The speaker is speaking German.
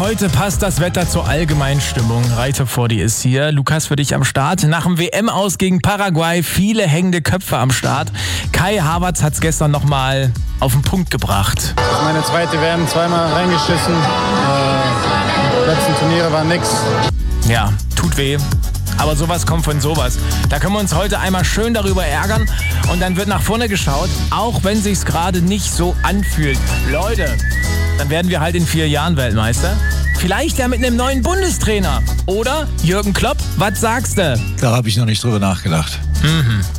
Heute passt das Wetter zur allgemeinen Stimmung. Reiter Fordy ist hier. Lukas für dich am Start. Nach dem WM-Aus gegen Paraguay viele hängende Köpfe am Start. Kai Havertz hat es gestern nochmal auf den Punkt gebracht. Das ist meine zweite WM, zweimal reingeschissen. Die letzten Turniere waren nix. Ja, tut weh. Aber sowas kommt von sowas. Da können wir uns heute einmal schön darüber ärgern und dann wird nach vorne geschaut, auch wenn sich's gerade nicht so anfühlt. Leute, dann werden wir halt in 4 Jahren Weltmeister. Vielleicht ja mit einem neuen Bundestrainer. Oder Jürgen Klopp, was sagst du? Da habe ich noch nicht drüber nachgedacht.